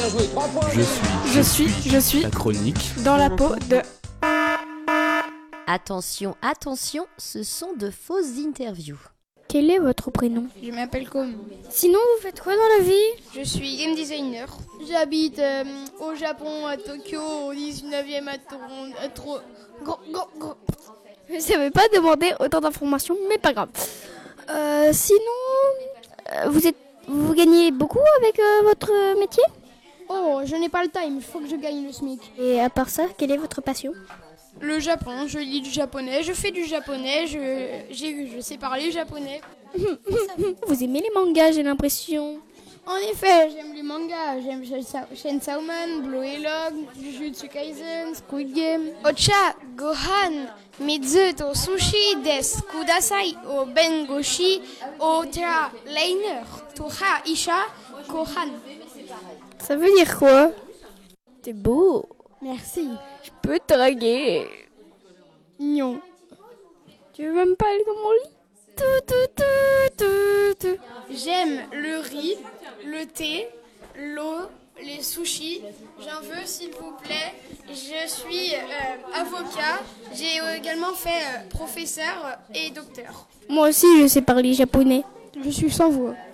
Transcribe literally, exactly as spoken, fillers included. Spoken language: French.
Je suis, Je suis, je suis la chronique dans la peau de... Attention, attention, ce sont de fausses interviews. Quel est votre prénom? Je m'appelle Com. Sinon, vous faites quoi dans la vie? Je suis game designer. J'habite euh, au Japon, à Tokyo, au dix-neuvième à Toronto. À Tro... Gros, gros, gros. Je ne savais pas demander autant d'informations, mais pas grave. Euh, sinon, euh, vous êtes, vous gagnez beaucoup avec euh, votre métier? Oh, je n'ai pas le time, il faut que je gagne le SMIC. Et à part ça, quelle est votre passion? Le Japon, je lis du japonais, je fais du japonais, je, j'ai, je sais parler japonais. Vous aimez les mangas, j'ai l'impression. En effet, j'aime les mangas, j'aime Chainsaw Man, Blue Log, Jujutsu Kaisen, Squid Game. Ocha, Gohan, Mizu to Sushi des Kudasai, o Bengoshi, o Tera Liner, Toha Isha, Kohan. Ça veut dire quoi? T'es beau. Merci. Je peux te draguer. Non. Tu veux même pas aller dans mon lit? Tout, tout, tout, tout, tout. J'aime le riz, le thé, l'eau, les sushis. J'en veux s'il vous plaît. Je suis euh, avocat. J'ai également fait euh, professeur et docteur. Moi aussi, je sais parler japonais. Je suis sans voix.